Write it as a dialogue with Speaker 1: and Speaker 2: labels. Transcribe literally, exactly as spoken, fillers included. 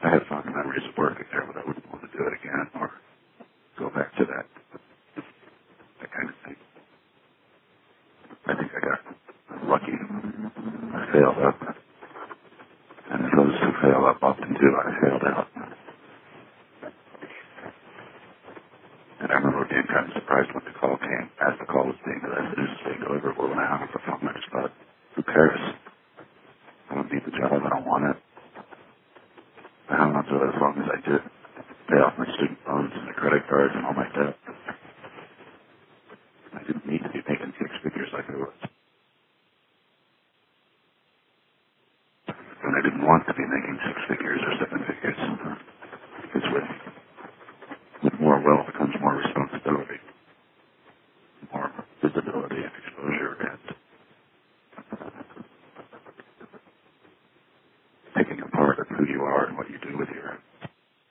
Speaker 1: I had fond memories of working there, but I wouldn't want to do it again or go back to that, that kind of thing. I think I got lucky. I failed up. And those who fail up often do. I failed out. And I remember being kind of surprised when the call came, as the call was being delivered. It was being delivered. Well, when I hung up the phone, I just thought, who cares? I don't need the job. I don't want it. I hung on to it as long as I did. Pay off my student loans and the credit cards and all my debt. I didn't need to be making six figures like I was. And I didn't want to be making six figures or seven figures. It's with